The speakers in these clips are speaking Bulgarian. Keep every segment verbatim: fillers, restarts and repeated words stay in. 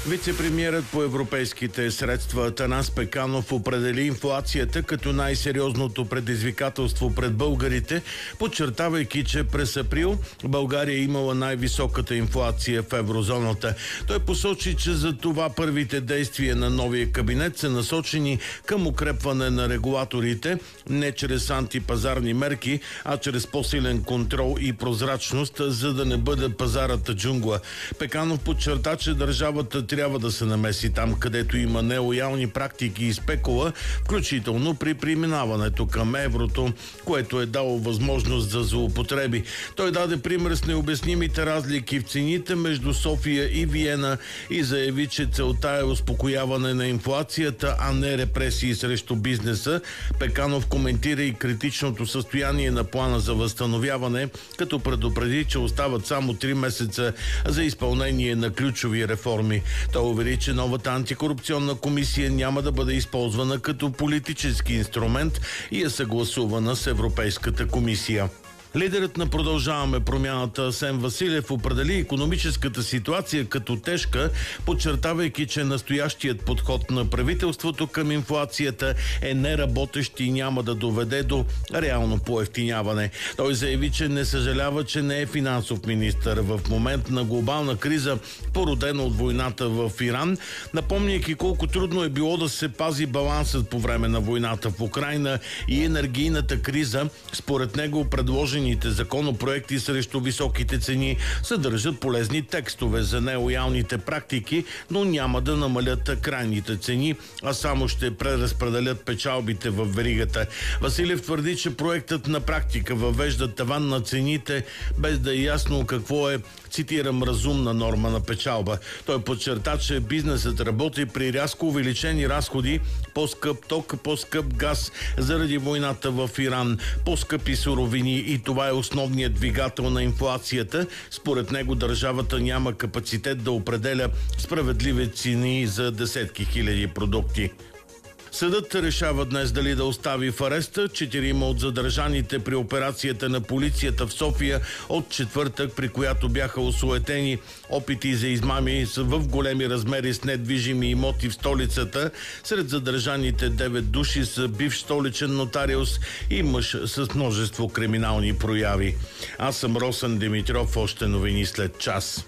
Вице-премиерът по европейските средства Атанас Пеканов определи инфлацията като най-сериозното предизвикателство пред българите, подчертавайки, че през април България е имала най-високата инфлация в еврозоната. Той посочи, че за това първите действия на новия кабинет са насочени към укрепване на регулаторите, не чрез антипазарни мерки, а чрез по-силен контрол и прозрачност, за да не бъде пазарата джунгла. Пеканов подчерта, че държавата трябва да се намеси там, където има нелоялни практики и спекула, включително при преминаването към еврото, което е дало възможност за злоупотреби. Той даде пример с необяснимите разлики в цените между София и Виена и заяви, че целта е успокояване на инфлацията, а не репресии срещу бизнеса. Пеканов коментира и критичното състояние на плана за възстановяване, като предупреди, че остават само три месеца за изпълнение на ключови реформи. Той увери, че новата антикорупционна комисия няма да бъде използвана като политически инструмент и е съгласувана с Европейската комисия. Лидерът на Продължаваме промяната Асен Василев определи икономическата ситуация като тежка, подчертавайки, че настоящият подход на правителството към инфлацията е неработещ и няма да доведе до реално поевтиняване. Той заяви, че не съжалява, че не е финансов министър в момент на глобална криза, породена от войната в Иран, напомняйки колко трудно е било да се пази балансът по време на войната в Украйна и енергийната криза. Според него предложени законопроекти срещу високите цени съдържат полезни текстове за нелоялните практики, но няма да намалят крайните цени, а само ще преразпределят печалбите в веригата. Василев твърди, че проектът на практика въвежда таван на цените, без да е ясно какво е, цитирам, разумна норма на печалба. Той подчерта, че бизнесът работи при рязко увеличени разходи, по-скъп ток, по-скъп газ заради войната в Иран, по-скъпи суровини и това е основният двигател на инфлацията. Според него държавата няма капацитет да определя справедливи цени за десетки хиляди продукти. Съдът решава днес дали да остави в ареста четирима от задържаните при операцията на полицията в София от четвъртък, при която бяха осуетени опити за измами в големи размери с недвижими имоти в столицата. Сред задържаните девет души са бивш столичен нотариус и мъж с множество криминални прояви. Аз съм Росен Димитров, още новини след час.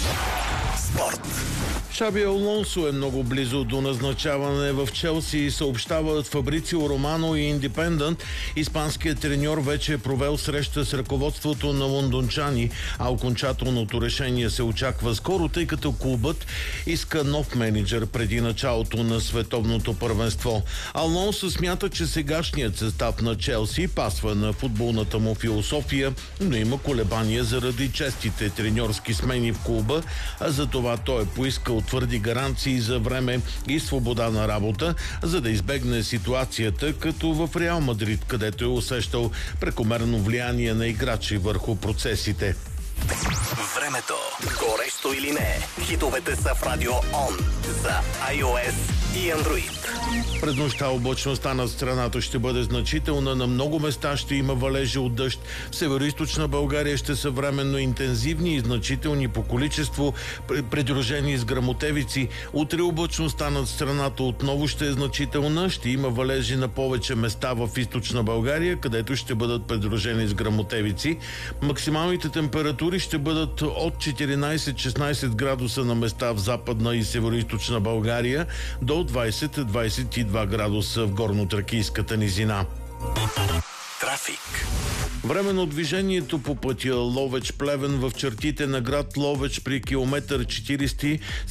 Спорт. Шаби Алонсо е много близо до назначаване в Челси и съобщават Фабрицио Романо и Индипендент. Испанският треньор вече е провел среща с ръководството на лондончани, а окончателното решение се очаква скоро, тъй като клубът иска нов мениджър преди началото на световното първенство. Алонсо смята, че сегашният състав на Челси пасва на футболната му философия, но има колебания заради честите треньорски смени в клуба, а за това той е поискал твърди гаранции за време и свобода на работа, за да избегне ситуацията като в Реал Мадрид, където е усещал прекомерно влияние на играчи върху процесите. Времето. Горещо или не? Хитовете са в Радио Он за iOS и Android. През нощта облачността над страната ще бъде значителна. На много места ще има валежи от дъжд. В североизточна България ще са временно интензивни и значителни по количество, придружени с гръмотевици. Утре облачността над страната отново ще е значителна. Ще има валежи на повече места в източна България, където ще бъдат придружени с гръмотевици. Максималните температури ще бъдат от четиринайсет-шестнайсет градуса на места в западна и североизточна България до двайсет-двайсет и два градуса в горно-тракийската низина. Трафик. Време на движението по пътя Ловеч-Плевен в чертите на град Ловеч при километър четирийсети